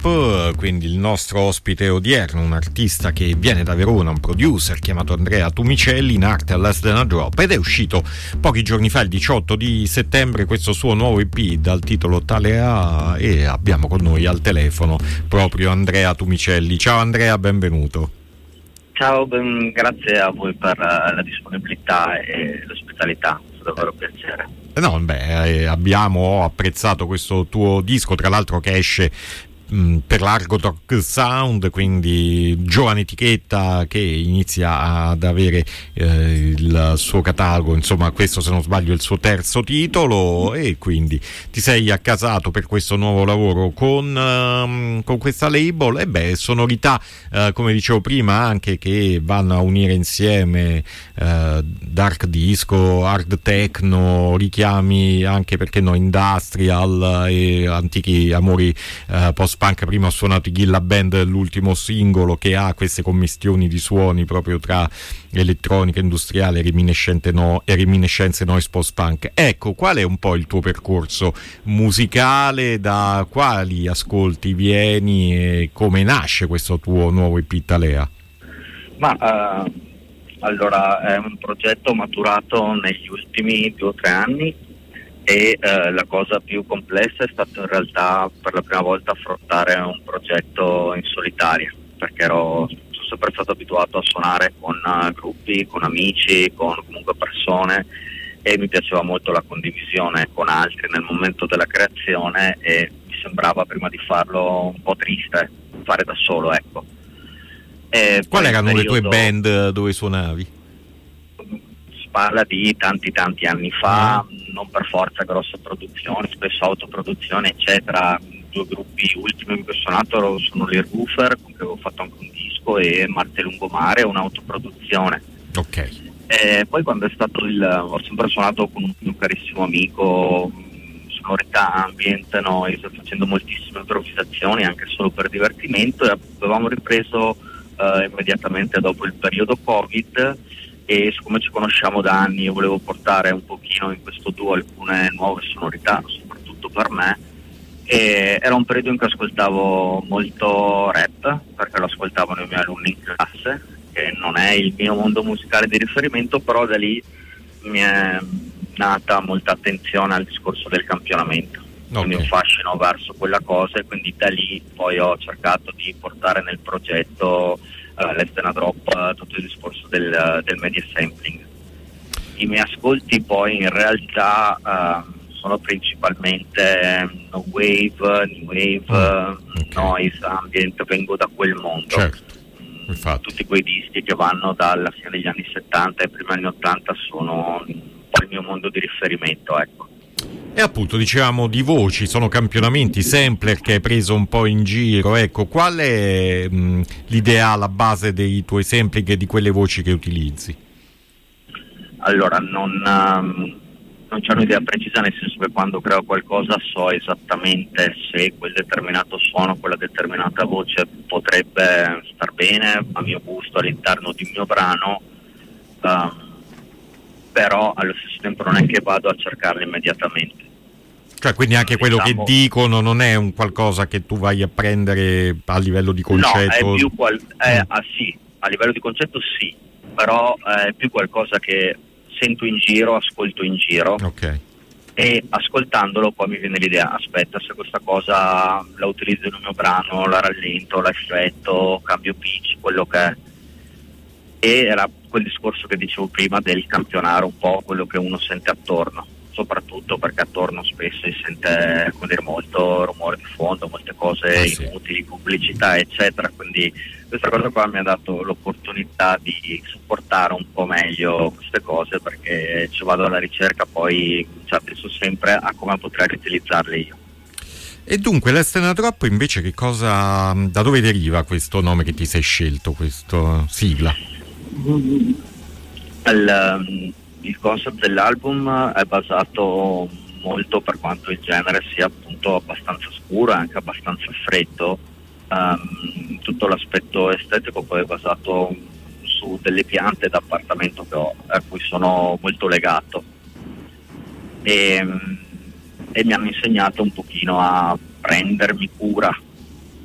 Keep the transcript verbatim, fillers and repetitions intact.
Drop, quindi il nostro ospite odierno, un artista che viene da Verona, un producer chiamato Andrea Tumicelli, in arte a Less Than a Drop, ed è uscito pochi giorni fa, il diciotto di settembre, questo suo nuovo E P dal titolo Talea, e abbiamo con noi al telefono proprio Andrea Tumicelli. Ciao Andrea, benvenuto. Ciao, ben, grazie a voi per la disponibilità e l'ospitalità, è davvero piacere. No, beh, abbiamo apprezzato questo tuo disco, tra l'altro che esce mh, per l'Argo Talk Sound, quindi giovane etichetta che inizia ad avere eh, il suo catalogo, insomma questo se non sbaglio è il suo terzo titolo, e quindi ti sei accasato per questo nuovo lavoro con, um, con questa label. E beh, sonorità uh, come dicevo prima anche che vanno a unire insieme uh, dark disco, hard techno, richiami anche, perché no, industrial e antichi amori uh, post-punk. Prima ho suonato i Gilla Band, l'ultimo singolo, che ha queste commistioni di suoni proprio tra elettronica industriale e reminiscente no, e reminiscenze noise post-punk. Ecco, qual è un po' il tuo percorso musicale, da quali ascolti vieni e come nasce questo tuo nuovo E P Talea? Ma uh, allora è un progetto maturato negli ultimi due o tre anni e uh, la cosa più complessa è stata in realtà per la prima volta affrontare un progetto in solitaria, perché ero sono sempre stato abituato a suonare con uh, gruppi, con amici, con comunque persone, e mi piaceva molto la condivisione con altri nel momento della creazione, e mi sembrava prima di farlo un po' triste fare da solo, ecco. E quali erano periodo, le tue band dove suonavi? Si parla di tanti tanti anni fa, mm. non per forza grosse produzioni, spesso autoproduzioni eccetera. Due gruppi ultimi che ho suonato sono gli Roofer, con cui avevo fatto anche un disco, e Marte Lungomare, un'autoproduzione. Ok. E poi quando è stato il ho sempre suonato con un mio carissimo amico, sonorità ambient, noi facendo moltissime improvvisazioni anche solo per divertimento, e avevamo ripreso uh, immediatamente dopo il periodo Covid, e siccome ci conosciamo da anni io volevo portare un pochino in questo duo alcune nuove sonorità, soprattutto per me. E era un periodo in cui ascoltavo molto rap, perché lo ascoltavano i miei alunni in classe, che non è il mio mondo musicale di riferimento, però da lì mi è nata molta attenzione al discorso del campionamento, okay. Quindi un fascino verso quella cosa, e quindi da lì poi ho cercato di portare nel progetto uh, Less Than a Drop uh, tutto il discorso del, uh, del media sampling. I miei ascolti poi in realtà uh, sono principalmente no wave, new wave, mm, okay. noise, ambient, vengo da quel mondo. Certo. Infatti. Tutti quei dischi che vanno dalla fine degli anni settanta ai primi anni ottanta sono un po' il mio mondo di riferimento, ecco. E appunto dicevamo di voci, sono campionamenti, sampler che hai preso un po' in giro, ecco, qual è mh, l'idea alla base dei tuoi sampling e di quelle voci che utilizzi? Allora, non, um, non c'è un'idea precisa, nel senso che quando creo qualcosa so esattamente se quel determinato suono, quella determinata voce potrebbe star bene a mio gusto all'interno di un mio brano, um, però allo stesso tempo non è che vado a cercarlo immediatamente. Cioè, quindi anche quello diciamo, che dicono non è un qualcosa che tu vai a prendere a livello di concetto? No, è più qual- è, ah, sì, a livello di concetto sì, però è più qualcosa che sento in giro, ascolto in giro, okay. E ascoltandolo poi mi viene l'idea, aspetta, se questa cosa la utilizzo in un mio brano, la rallento, la effetto, cambio pitch, quello che è. E era quel discorso che dicevo prima del campionare un po' quello che uno sente attorno, soprattutto perché attorno spesso si sente, come dire, molto rumore di fondo, molte cose ah, sì. inutili, pubblicità eccetera, quindi questa cosa qua mi ha dato l'opportunità di supportare un po' meglio queste cose, perché ci vado alla ricerca, poi cioè, penso sempre a come potrei riutilizzarle io. E dunque Less Than a Drop invece che cosa, da dove deriva questo nome che ti sei scelto, questa sigla? Il, il concept dell'album è basato molto, per quanto il genere sia appunto abbastanza scuro e anche abbastanza freddo, um, tutto l'aspetto estetico poi è basato su delle piante d'appartamento che ho, a cui sono molto legato, e, e mi hanno insegnato un pochino a prendermi cura